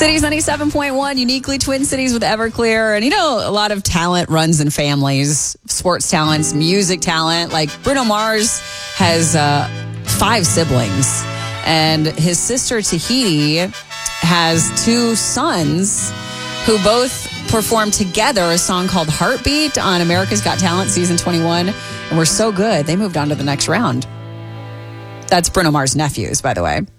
Cities 97.1, uniquely Twin Cities with Everclear. And a lot of talent runs in families, sports talents, music talent. Like Bruno Mars has 5 siblings, and his sister Tahiti has 2 sons who both performed together a song called Heartbeat on America's Got Talent season 21. And were so good, they moved on to the next round. That's Bruno Mars' nephews, by the way.